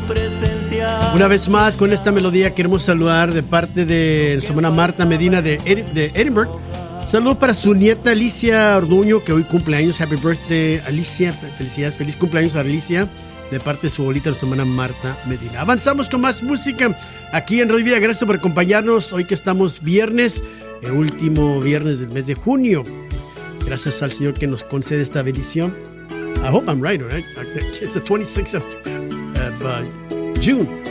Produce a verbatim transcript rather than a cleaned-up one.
Una vez más, con esta melodía queremos saludar de parte de nuestra hermana Marta Medina de, Ed- de Edinburgh. Saludos para su nieta Alicia Orduño, que hoy cumple años. Happy birthday, Alicia. Felicidades, feliz cumpleaños a Alicia, de parte de su abuelita, nuestra hermana Marta Medina. Avanzamos con más música aquí en Radio Vida. Gracias por acompañarnos hoy que estamos viernes, el último viernes del mes de junio. Gracias al Señor que nos concede esta bendición. I hope I'm right, all right? It's the twenty-sixth of, of uh, June.